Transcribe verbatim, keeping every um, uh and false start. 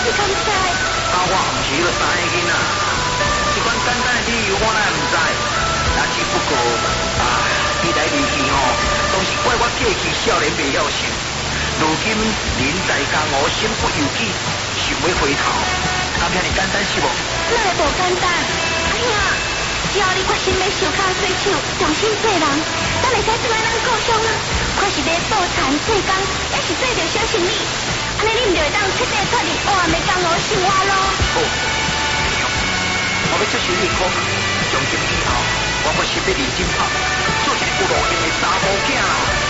你敢知？ 啊，我唔是迄个三个囡仔，这款简单的理由我哪唔知？啊，只不过啊，你来离去吼，都是怪我过去少年未晓性。如今人在江湖，身不由己，想要回头，咁遐尼简单是无？ 那会无简单？哎呀，只要你决心要手脚洗手，重新做人，咱会使做咱故乡啊！看是咧做田做工，还是做着小生意，安尼你唔就会当彻底脱离黑暗的江湖生活咯。 好，我要接受你的考验，从今以后，我决心要认真拍，做一个有路用的查某囝啦。